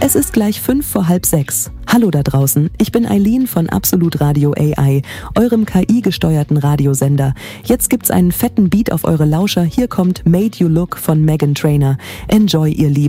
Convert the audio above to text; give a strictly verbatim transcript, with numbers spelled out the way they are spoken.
Es ist gleich fünf vor halb sechs. Hallo da draußen, ich bin Eileen von Absolut Radio A I, eurem K I-gesteuerten Radiosender. Jetzt gibt's einen fetten Beat auf eure Lauscher. Hier kommt Made You Look von Meghan Trainor. Enjoy, ihr Lieben.